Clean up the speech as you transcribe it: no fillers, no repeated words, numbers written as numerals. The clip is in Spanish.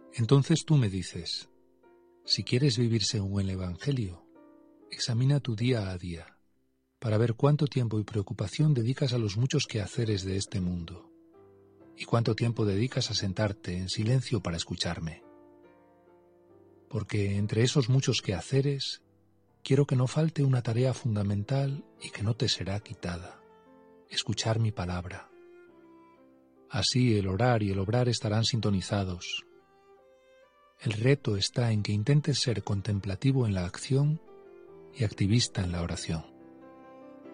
Entonces tú me dices, si quieres vivir según el Evangelio, examina tu día a día, para ver cuánto tiempo y preocupación dedicas a los muchos quehaceres de este mundo, y cuánto tiempo dedicas a sentarte en silencio para escucharme. Porque entre esos muchos quehaceres, quiero que no falte una tarea fundamental y que no te será quitada: escuchar mi palabra. Así el orar y el obrar estarán sintonizados. El reto está en que intentes ser contemplativo en la acción y activista en la oración.